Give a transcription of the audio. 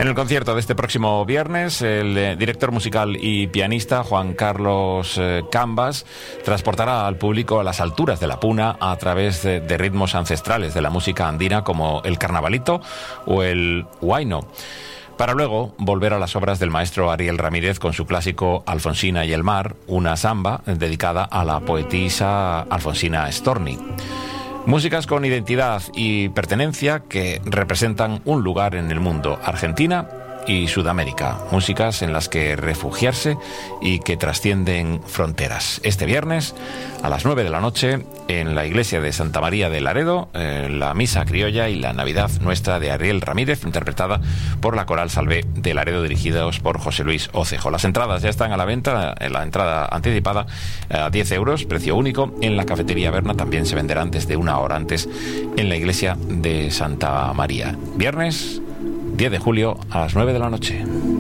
En el concierto de este próximo viernes, el director musical y pianista Juan Carlos Cambas transportará al público a las alturas de la Puna a través de ritmos ancestrales de la música andina como el carnavalito o el huayno, para luego volver a las obras del maestro Ariel Ramírez con su clásico Alfonsina y el mar, una samba dedicada a la poetisa Alfonsina Storni. Músicas con identidad y pertenencia que representan un lugar en el mundo, Argentina y Sudamérica. Músicas en las que refugiarse y que trascienden fronteras. Este viernes, a las 9 de la noche, en la iglesia de Santa María de Laredo, la Misa Criolla y la Navidad Nuestra de Ariel Ramírez, interpretada por la Coral Salvé de Laredo, dirigidos por José Luis Ocejo. Las entradas ya están a la venta, la entrada anticipada a 10 euros, precio único. En la cafetería Berna también se venderán desde una hora antes en la iglesia de Santa María. Viernes 10 de julio a las 9 de la noche.